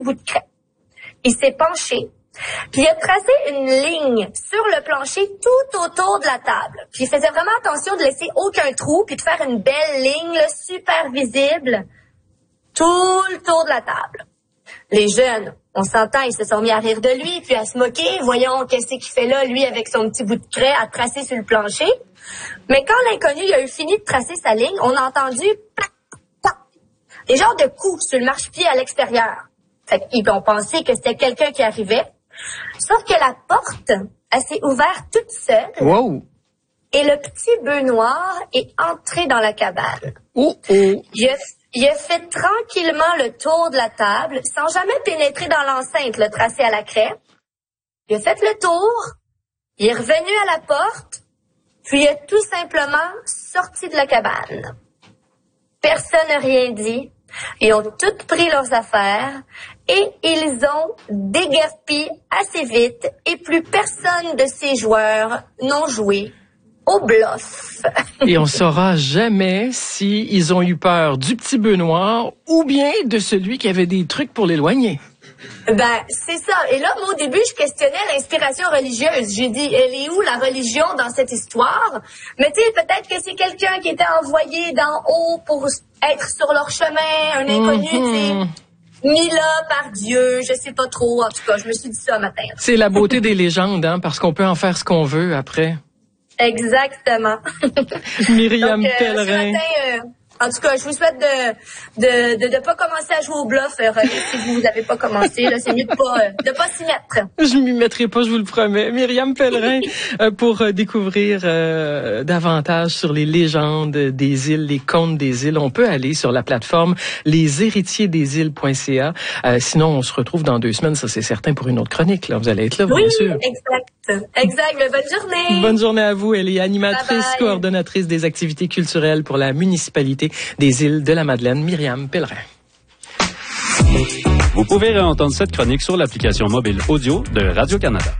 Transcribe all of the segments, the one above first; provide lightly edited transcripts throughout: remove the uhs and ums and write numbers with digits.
bout de craie. Il s'est penché, puis il a tracé une ligne sur le plancher tout autour de la table. Puis il faisait vraiment attention de laisser aucun trou, puis de faire une belle ligne là, super visible tout le tour de la table. Les jeunes, on s'entend, ils se sont mis à rire de lui, puis à se moquer. Voyons, qu'est-ce qu'il fait là, lui, avec son petit bout de craie à tracer sur le plancher. Mais quand l'inconnu il a eu fini de tracer sa ligne, on a entendu pac, pac, des genres de coups sur le marchepied à l'extérieur. Fait qu'ils ont pensé que c'était quelqu'un qui arrivait. Sauf que la porte, elle s'est ouverte toute seule. Wow! Et le petit bœuf noir est entré dans la cabane. Oh! Il a fait tranquillement le tour de la table, sans jamais pénétrer dans l'enceinte, le tracé à la craie. Il a fait le tour, il est revenu à la porte, puis il a tout simplement sorti de la cabane. Personne n'a rien dit. Ils ont toutes pris leurs affaires et ils ont déguerpi assez vite et plus personne de ces joueurs n'ont joué au bluff. Et on saura jamais si ils ont eu peur du petit bœuf noir ou bien de celui qui avait des trucs pour l'éloigner. Ben, c'est ça. Et là, moi, au début, je questionnais l'inspiration religieuse. J'ai dit, elle est où la religion dans cette histoire? Mais tu sais, peut-être que c'est quelqu'un qui était envoyé d'en haut pour être sur leur chemin, un inconnu, tu sais, mis là par Dieu, je sais pas trop. En tout cas, je me suis dit ça un matin. C'est la beauté des légendes, hein, parce qu'on peut en faire ce qu'on veut après. Exactement. Myriam Donc, Pellerin. ce matin, en tout cas, je vous souhaite de pas commencer à jouer au bluff, René, si vous n'avez pas commencé. Là, c'est mieux de pas s'y mettre. Je m'y mettrai pas, je vous le promets. Myriam Pellerin, pour découvrir davantage sur les légendes des îles, les contes des îles, on peut aller sur la plateforme leshéritierdesiles.ca. Sinon, on se retrouve dans 2 semaines, ça c'est certain, pour une autre chronique. Là, vous allez être là, bien sûr. Exact. Bonne journée. Bonne journée à vous. Elle est animatrice, bye bye. Coordonnatrice des activités culturelles pour la municipalité des îles de la Madeleine, Myriam Pellerin. Vous pouvez réentendre cette chronique sur l'application mobile audio de Radio-Canada.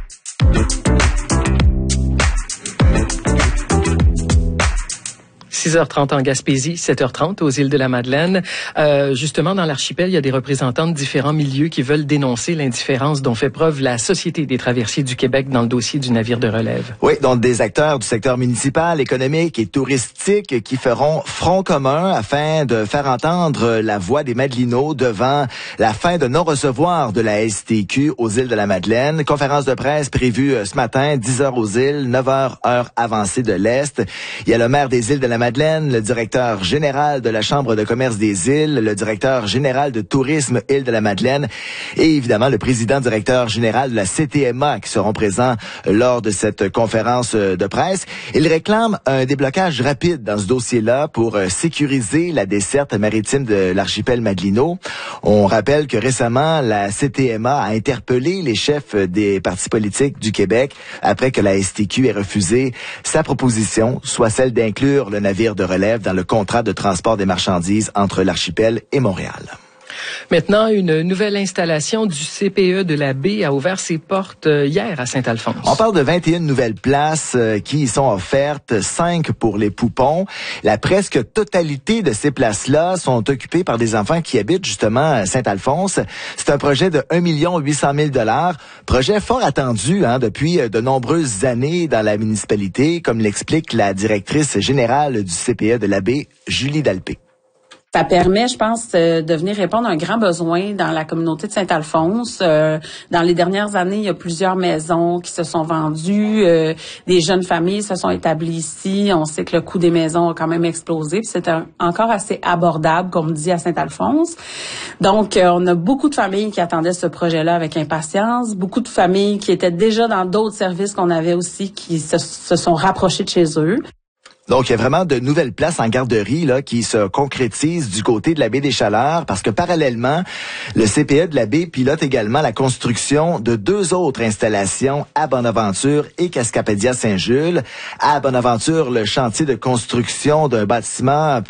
6h30 en Gaspésie, 7h30 aux îles de la Madeleine. Justement, dans l'archipel, il y a des représentants de différents milieux qui veulent dénoncer l'indifférence dont fait preuve la Société des traversiers du Québec dans le dossier du navire de relève. Oui, donc des acteurs du secteur municipal, économique et touristique qui feront front commun afin de faire entendre la voix des Madelinots devant la fin de non-recevoir de la STQ aux îles de la Madeleine. Conférence de presse prévue ce matin, 10h aux îles, 9h heure avancée de l'Est. Il y a le maire des îles de la Madeleine, le directeur général de la Chambre de commerce des îles, le directeur général de tourisme île de la Madeleine et évidemment le président directeur général de la CTMA qui seront présents lors de cette conférence de presse. Ils réclament un déblocage rapide dans ce dossier-là pour sécuriser la desserte maritime de l'archipel madelino. On rappelle que récemment, la CTMA a interpellé les chefs des partis politiques du Québec après que la STQ ait refusé sa proposition, soit celle d'inclure le navire de relève dans le contrat de transport des marchandises entre l'archipel et Montréal. Maintenant, une nouvelle installation du CPE de la Baie a ouvert ses portes hier à Saint-Alphonse. On parle de 21 nouvelles places qui y sont offertes, 5 pour les poupons. La presque totalité de ces places-là sont occupées par des enfants qui habitent justement à Saint-Alphonse. C'est un projet de 1 800 000 $. Projet fort attendu depuis de nombreuses années dans la municipalité, comme l'explique la directrice générale du CPE de la Baie, Julie Dalpé. Ça permet, je pense, de venir répondre à un grand besoin dans la communauté de Saint-Alphonse. Dans les dernières années, il y a plusieurs maisons qui se sont vendues. Des jeunes familles se sont établies ici. On sait que le coût des maisons a quand même explosé. Puis c'est encore assez abordable, comme on dit, à Saint-Alphonse. Donc, on a beaucoup de familles qui attendaient ce projet-là avec impatience. Beaucoup de familles qui étaient déjà dans d'autres services qu'on avait aussi, qui se sont rapprochées de chez eux. Donc, il y a vraiment de nouvelles places en garderie là qui se concrétisent du côté de la baie des Chaleurs parce que parallèlement, le CPE de la baie pilote également la construction de 2 autres installations à Bonaventure et Cascapedia-Saint-Jules. À Bonaventure, le chantier de construction d'un bâtiment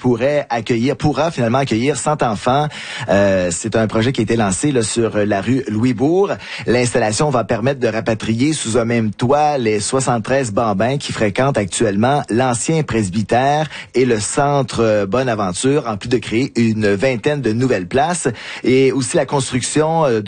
pourra finalement accueillir 100 enfants. C'est un projet qui a été lancé là, sur la rue Louisbourg. L'installation va permettre de rapatrier sous un même toit les 73 bambins qui fréquentent actuellement l'ancien presbytère et le centre Bonaventure, en plus de créer une vingtaine de nouvelles places et aussi la construction